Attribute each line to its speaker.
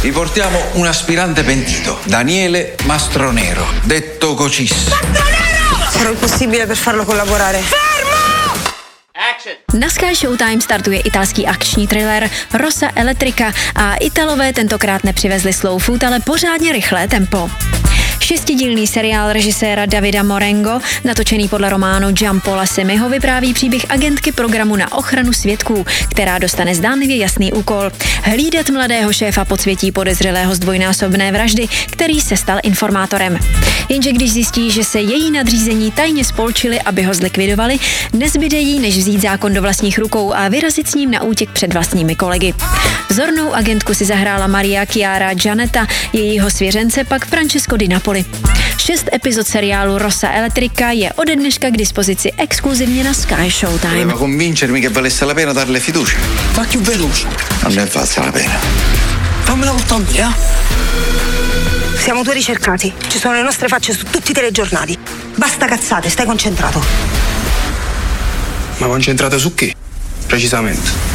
Speaker 1: Riportiamo un aspirante pentito, Daniele Mastronero, detto Cocis.
Speaker 2: Mastronero! Farò il possibile per farlo collaborare.
Speaker 3: Na Sky Showtime startuje italský akční thriller Rosa Elettrica a Italové tentokrát nepřivezli slow food, ale pořádně rychlé tempo. 6dílný seriál režiséra Davida Marengo, natočený podle románu Gianpaola Semiho, vypráví příběh agentky programu na ochranu svědků, která dostane zdánlivě jasný úkol – hlídat mladého šéfa podsvětí podezřelého z dvojnásobné vraždy, který se stal informátorem. Jenže když zjistí, že se její nadřízení tajně spolčili, aby ho zlikvidovali, nezbyde jí, než vzít zákon do vlastních rukou a vyrazit s ním na útěk před vlastními kolegy. Vzornou agentku si zahrála Maria Chiara Giannetta, jejího svěřence pak Francesco Di Napoli. 6 epizod seriálu Rosa Elettrica je ode dneška k dispozici exkluzivně na Sky Showtime.
Speaker 1: Voleva convincermi che valesse la pena darle fiducia.
Speaker 4: Va più veloce.
Speaker 1: Non ne valsa la pena.
Speaker 4: Fammela con me, eh?
Speaker 2: Siamo due ricercati. Ci sono le nostre facce su tutti i telegiornali. Basta cazzate, stai concentrato.
Speaker 4: Ma concentrata su che? Precisamente.